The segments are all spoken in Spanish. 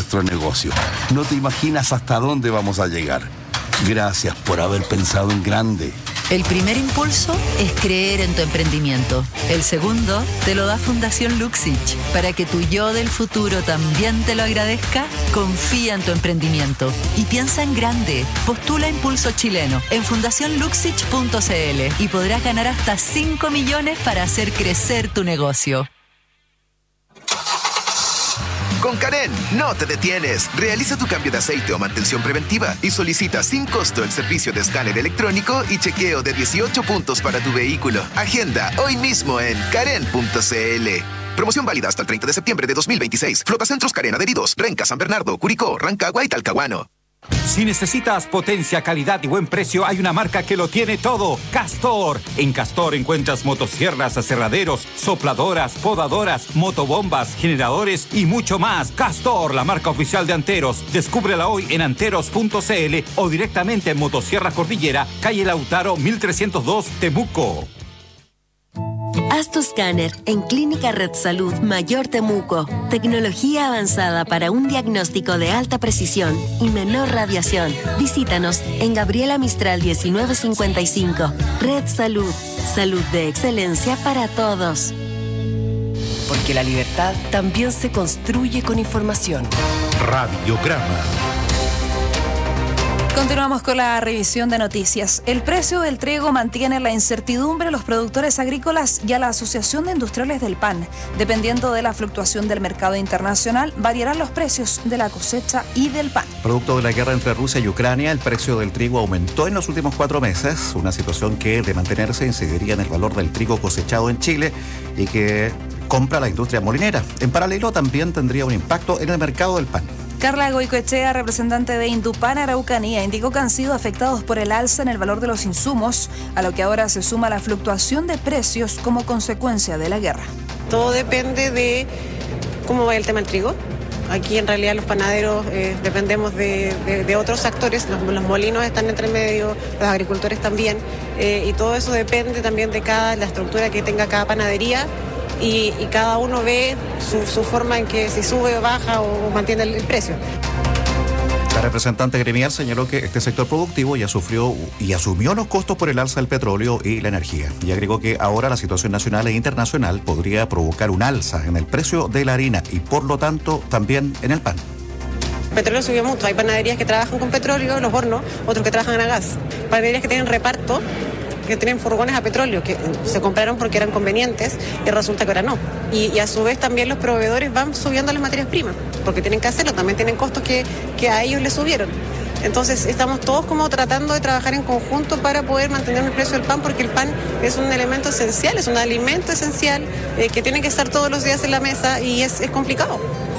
nuestro negocio. No te imaginas hasta dónde vamos a llegar. Gracias por haber pensado en grande. El primer impulso es creer en tu emprendimiento. El segundo te lo da Fundación Luxich. Para que tu yo del futuro también te lo agradezca, confía en tu emprendimiento y piensa en grande. Postula Impulso Chileno en fundacionluxich.cl y podrás ganar hasta 5 millones para hacer crecer tu negocio. Con Karen, no te detienes. Realiza tu cambio de aceite o mantención preventiva y solicita sin costo el servicio de escáner electrónico y chequeo de 18 puntos para tu vehículo. Agenda hoy mismo en karen.cl. Promoción válida hasta el 30 de septiembre de 2026. Flotacentros Karen adheridos. Renca, San Bernardo, Curicó, Rancagua y Talcahuano. Si necesitas potencia, calidad y buen precio, hay una marca que lo tiene todo. Castor. En Castor encuentras motosierras, aserraderos, sopladoras, podadoras, motobombas, generadores y mucho más. Castor, la marca oficial de Anteros. Descúbrela hoy en anteros.cl o directamente en Motosierra Cordillera, calle Lautaro 1302, Temuco. Haz tu escáner en Clínica Red Salud Mayor Temuco. Tecnología avanzada para un diagnóstico de alta precisión y menor radiación. Visítanos en Gabriela Mistral 1955. Red Salud. Salud de excelencia para todos. Porque la libertad también se construye con información. Radiograma. Continuamos con la revisión de noticias. El precio del trigo mantiene la incertidumbre a los productores agrícolas y a la Asociación de Industriales del Pan. Dependiendo de la fluctuación del mercado internacional, variarán los precios de la cosecha y del pan. Producto de la guerra entre Rusia y Ucrania, el precio del trigo aumentó en los últimos 4 meses, una situación que, de mantenerse, incidiría en el valor del trigo cosechado en Chile y que compra la industria molinera. En paralelo, también tendría un impacto en el mercado del pan. Carla Goicoechea, representante de Indupan Araucanía, indicó que han sido afectados por el alza en el valor de los insumos, a lo que ahora se suma la fluctuación de precios como consecuencia de la guerra. Todo depende de cómo va el tema del trigo. Aquí en realidad los panaderos dependemos de otros actores, los molinos están entre medio, los agricultores también, y todo eso depende también de la estructura que tenga cada panadería. Y cada uno ve su forma en que si sube o baja o mantiene el precio. La representante gremial señaló que este sector productivo ya sufrió y asumió los costos por el alza del petróleo y la energía. Y agregó que ahora la situación nacional e internacional podría provocar un alza en el precio de la harina y por lo tanto también en el pan. El petróleo subió mucho. Hay panaderías que trabajan con petróleo, los hornos, otros que trabajan a gas. Panaderías que tienen reparto, que tienen furgones a petróleo, que se compraron porque eran convenientes y resulta que ahora no. Y a su vez también los proveedores van subiendo las materias primas, porque tienen que hacerlo, también tienen costos que a ellos les subieron. Entonces estamos todos como tratando de trabajar en conjunto para poder mantener el precio del pan, porque el pan es un elemento esencial, es un alimento esencial que tiene que estar todos los días en la mesa y es complicado.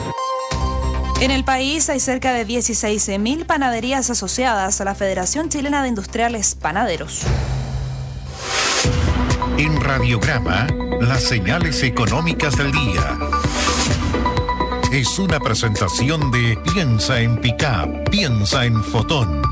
En el país hay cerca de 16.000 panaderías asociadas a la Federación Chilena de Industriales Panaderos. En Radiograma, las señales económicas del día. Es una presentación de Piensa en Pickup, piensa en Fotón.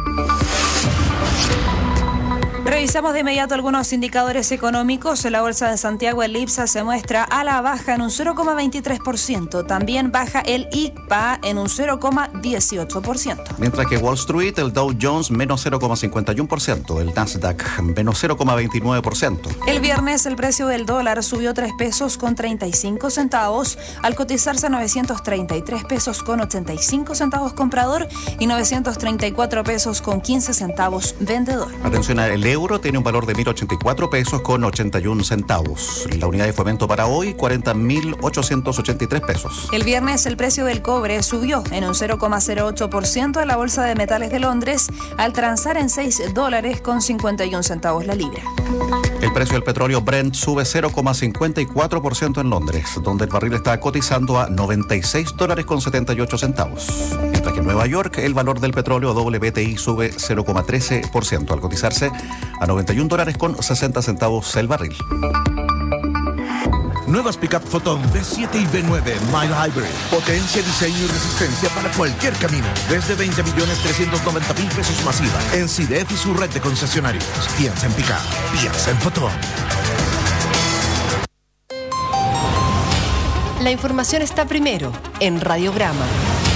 Revisamos de inmediato algunos indicadores económicos. En la Bolsa de Santiago, el IPSA se muestra a la baja en un 0,23%. También baja el ICPA en un 0,18%. Mientras que Wall Street, el Dow Jones menos 0,51%, el Nasdaq menos 0,29%. El viernes el precio del dólar subió 3 pesos con 35 centavos al cotizarse a 933 pesos con 85 centavos comprador y 934 pesos con 15 centavos vendedor. Atención, el euro tiene un valor de 1.084 pesos con 81 centavos. La unidad de fomento para hoy, 40.883 pesos. El viernes el precio del cobre subió en un 0,08% en la Bolsa de Metales de Londres al transar en $6 con 51 centavos la libra. El precio del petróleo Brent sube 0,54% en Londres, donde el barril está cotizando a $96 con 78 centavos. Mientras que en Nueva York el valor del petróleo WTI sube 0,13% al cotizarse a $91 con 60 centavos el barril. Nuevas Pickup Photon B7 y B9 Mile Hybrid. Potencia, diseño y resistencia para cualquier camino. Desde 20.390.000 pesos masiva. En CIDEF y su red de concesionarios. Piensa en Pickup. Piensa en Photon. La información está primero en Radiograma.